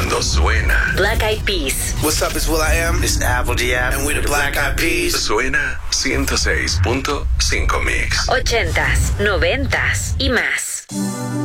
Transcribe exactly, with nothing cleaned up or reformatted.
cuando suena. Black Eyed Peas. What's up, it's will.i.am. It's Apple Diab. And we're the Black Eyed Peas. Suena ciento seis punto cinco Mix. Ochentas, noventas y más.